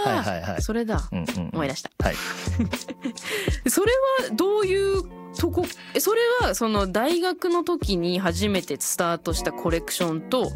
だ、 はいはいはい、 それだ、思い出した、はいそれはどういうとこ、それはその大学の時に初めてスタートしたコレクションと、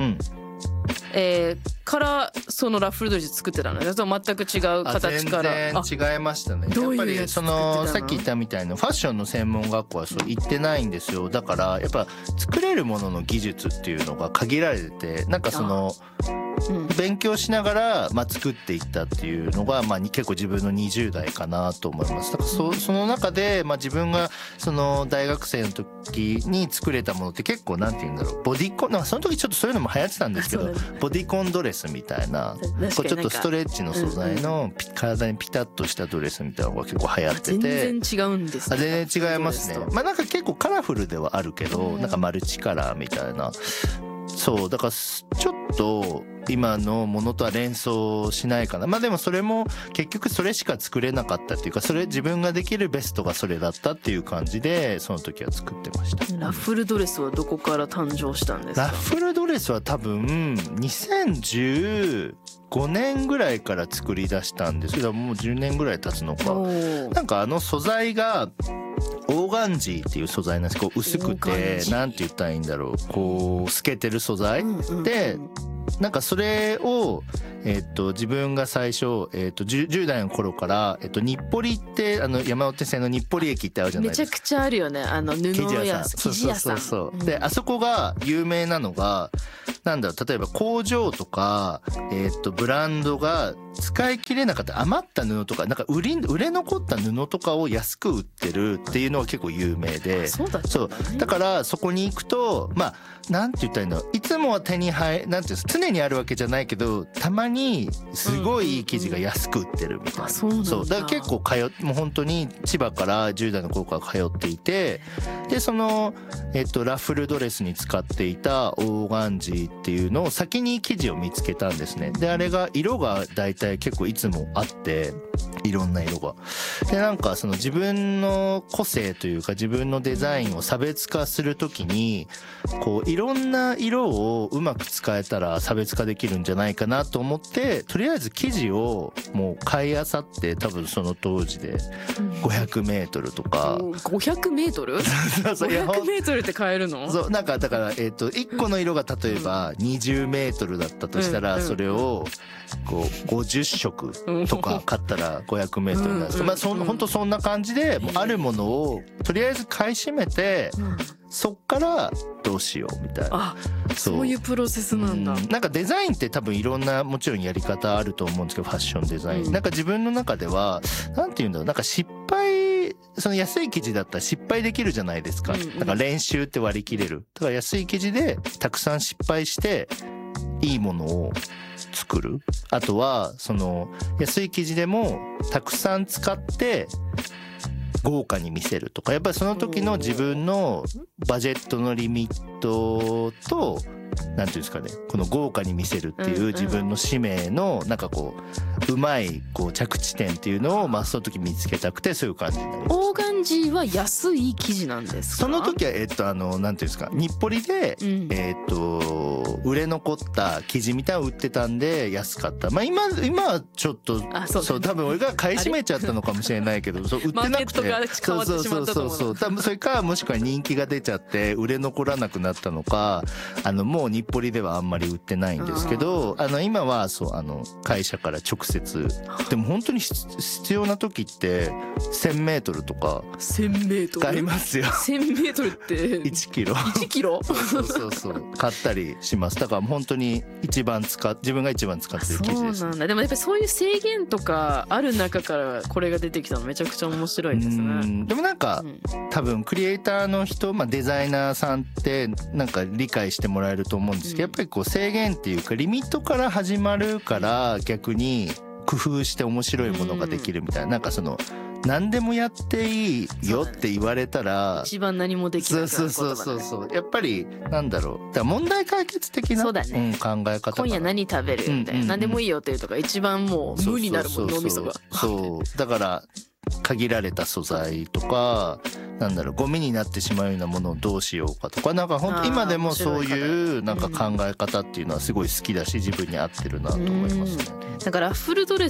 からそのラッフルドレス作ってたの？全く違う形から。 全然違いましたね。 どういうやっぱりそのさっき言ったみたいなファッションの専門学校はそう行ってないんですよ。だからやっぱ作れるものの技術っていうのが限られてて、なんかその勉強しながら作っていったっていうのが結構自分の20代かなと思います。だからその中で自分がその大学生の時に作れたものって結構なんて言うんだろう、ボディコン、なんかその時ちょっとそういうのも流行ってたんですけど、ボディコンドレスみたいなこうちょっとストレッチの素材の体にピタッとしたドレスみたいなのが結構流行ってて、 全然違うんですね。 全然違いますね。なんか結構カラフルではあるけど、なんかマルチカラーみたいな。そうだからちょっと今のものとは連想しないかな。でもそれも結局それしか作れなかったっていうか、それ自分ができるベストがそれだったっていう感じでその時は作ってました。 ラッフルドレスはどこから誕生したんですか？ ラッフルドレスは多分2015年ぐらいから作り出したんですけど、もう10年ぐらい経つのか。なんか素材がオーガンジーっていう素材なんです。こう薄くてなんて言ったらいいんだろう、こう透けてる素材で、なんかそれを自分が最初10代の頃から日暮里って山手線の日暮里駅ってあるじゃないですか。 めちゃくちゃあるよね、布屋生地屋さん。 そうで、あそこが有名なのがなんだろう、例えば工場とかブランドが使い切れなかった余った布とか、なんか売れ残った布とかを安く売ってるっていうのは結構有名で、 そうだったんだね。 だからそこに行くとなんて言ったらいいの、いつもは手に入なんていうの、常にあるわけじゃないけど、たまにすごいいい生地が安く売ってるみたいな。そうだから結構もう本当に千葉から10代の頃から通っていて、でそのラッフルドレスに使っていたオーガンジーっていうのを先に生地を見つけたんですね。であれが色が大体結構いつもあって、いろんな色が。でなんかその自分の個性というか自分のデザインを差別化するときにこういろんな色をうまく使えたら差別化できるんじゃないかなと思って、とりあえず生地をもう買い漁って、多分その当時で500メートルとか。 500メートル500メートルって買えるの？ そう、なんかだから1個の色が例えば20メートルだったとしたら、それをこう50色とか買ったら500メートルなんですけど、本当そんな感じで、もうあるものをとりあえず買い占めて、そっからどうしようみたいな。 そういうプロセスなんだ。 なんかデザインって多分いろんなもちろんやり方あると思うんですけど、ファッションデザイン、なんか自分の中ではなんていうんだろう、なんか失敗、その安い生地だったら失敗できるじゃないですか。だから練習って割り切れる。だから安い生地でたくさん失敗していいものを作る。あとはその安い生地でもたくさん使って豪華に見せるとか、やっぱりその時の自分のバジェットのリミットと、なんていうんですかね、この豪華に見せるっていう自分の使命のなんかこううまいこう着地点っていうのをその時見つけたくて、そういう感じになります。 オーガンジーは安い生地なんですか？ その時はなんていうんですか、日暮里で売れ残った生地みたいなの売ってたんで安かった。今はちょっとそう多分俺が買い占めちゃったのかもしれないけど、そう売ってなくて、そう多分それか、もしくは人気が出ちゃって売れ残らなくなったのか、もう日暮里ではあんまり売ってないんですけど、今は会社から直接。でも本当に必要な時って1000メートルとか買いますよ。 1000メートルって 1キロ 1キロそう買ったりします。だから本当に自分が一番使ってる生地です。 そうなんだ。でもやっぱりそういう制限とかある中からこれが出てきたのめちゃくちゃ面白いですね。 でもなんか、多分クリエイターの人、デザイナーさんってなんか理解してもらえると思うんですけど、やっぱりこう制限っていうかリミットから始まるから、逆に工夫して面白いものができるみたいな、なんかその何でもやっていいよって言われたら、 一番何もできないから。 そうやっぱりなんだろう、だから問題解決的な、考え方。 今夜何食べるみたいな、何でもいいよっていうとか一番もう無になるもん、脳みそが。 そうだから限られた素材とか、なんだろう、ゴミになってしまうようなものをどうしようかとか、なんか本当今でもそういうなんか考え方っていうのはすごい好きだし、自分に合ってるなと思いますね。 だからラッフルドレ